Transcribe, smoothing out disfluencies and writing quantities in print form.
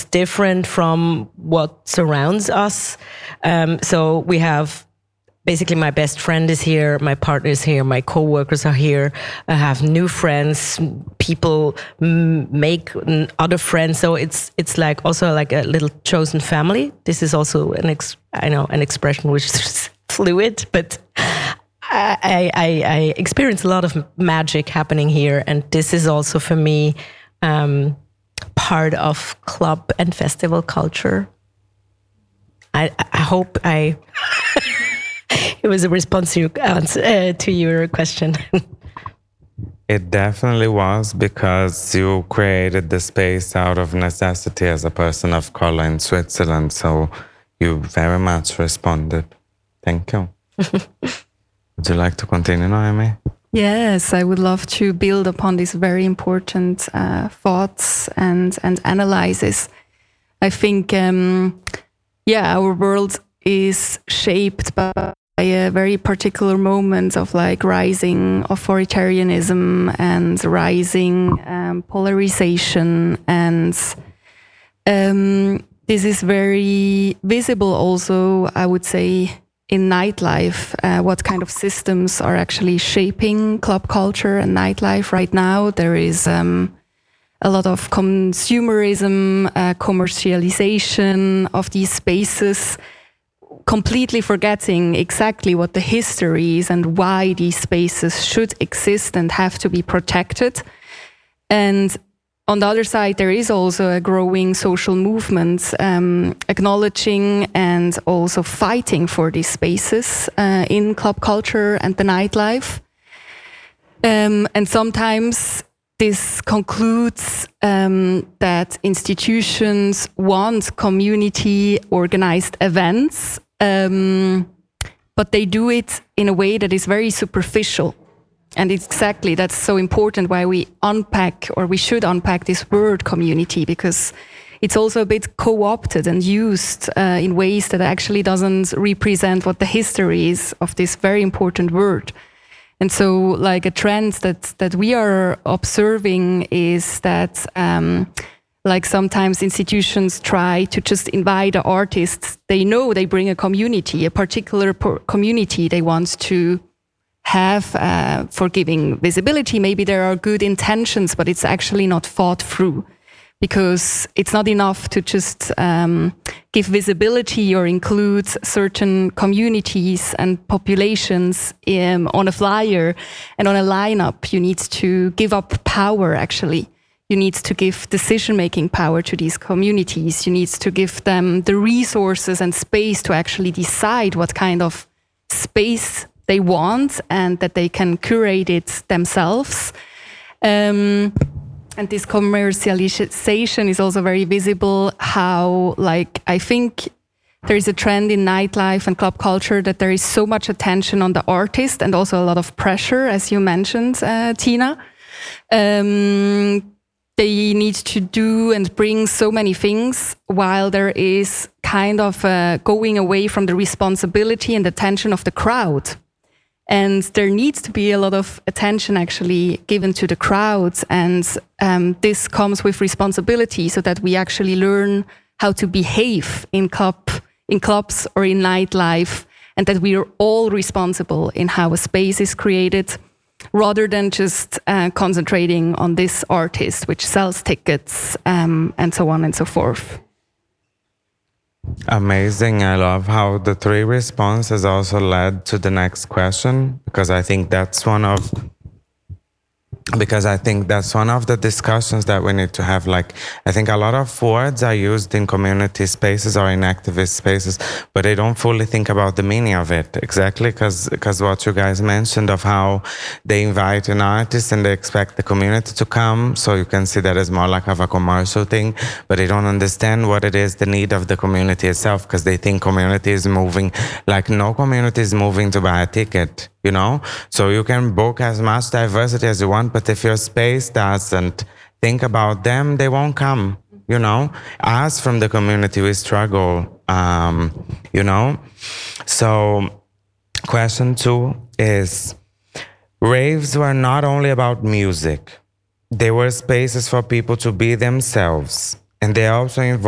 different from what surrounds us. So we have basically my best friend is here, my partner is here, my co-workers are here. I have new friends. People make other friends, so it's like also like a little chosen family. This is also an expression which is fluid, but I experience a lot of magic happening here, and this is also for me part of club and festival culture. I hope it was a response to your question. It definitely was, because you created the space out of necessity as a person of color in Switzerland. So you very much responded. Thank you. Would you like to continue, Noemi? Yes, I would love to build upon these very important thoughts and analysis. I think, our world is shaped by a very particular moment of like rising authoritarianism and rising polarization, and this is very visible also, I would say, in nightlife. What kind of systems are actually shaping club culture and nightlife right now? There is a lot of consumerism, commercialization of these spaces, completely forgetting exactly what the history is and why these spaces should exist and have to be protected. And on the other side, there is also a growing social movement acknowledging and also fighting for these spaces in club culture and the nightlife. And sometimes this concludes that institutions want community-organized events, but they do it in a way that is very superficial. And exactly, that's so important why we should unpack this word community, because it's also a bit co-opted and used in ways that actually doesn't represent what the history is of this very important word. And so like a trend that we are observing is that like sometimes institutions try to just invite the artists. They know they bring a community, a particular community they want to have for giving visibility. Maybe there are good intentions, but it's actually not thought through, because it's not enough to just give visibility or include certain communities and populations on a flyer and on a lineup. You need to give up power, actually. You need to give decision-making power to these communities. You need to give them the resources and space to actually decide what kind of space they want and that they can curate it themselves. And this commercialization is also very visible, how, like, I think there is a trend in nightlife and club culture that there is so much attention on the artist and also a lot of pressure, as you mentioned, Tina. They need to do and bring so many things, while there is kind of going away from the responsibility and attention of the crowd. And there needs to be a lot of attention actually given to the crowds. And this comes with responsibility, so that we actually learn how to behave in clubs or in nightlife, and that we are all responsible in how a space is created, rather than just concentrating on this artist which sells tickets and so on and so forth. Amazing. I love how the three responses also led to the next question, because I think that's one of the discussions that we need to have. Like, I think a lot of words are used in community spaces or in activist spaces, but they don't fully think about the meaning of it. Exactly, because what you guys mentioned of how they invite an artist and they expect the community to come, so you can see that as more like of a commercial thing, but they don't understand what it is, the need of the community itself, because they think community is moving, like no community is moving to buy a ticket. You know, so you can book as much diversity as you want, but if your space doesn't think about them, they won't come. You know, us from the community, we struggle. You know, so question 2 is: raves were not only about music; they were spaces for people to be themselves, and they also involve